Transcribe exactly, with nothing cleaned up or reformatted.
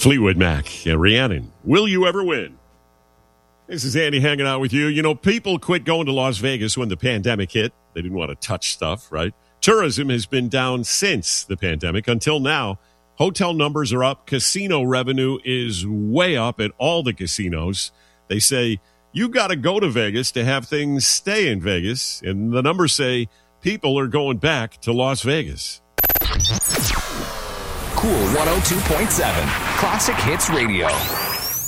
Fleetwood Mac and Rhiannon, Will You Ever Win? This is Andy hanging out with you. You know, people quit going to Las Vegas when the pandemic hit. They didn't want to touch stuff, right? Tourism has been down since the pandemic until now. Hotel numbers are up. Casino revenue is way up at all the casinos. They say you got to go to Vegas to have things stay in Vegas. And the numbers say people are going back to Las Vegas. Cool one oh two point seven Classic Hits Radio.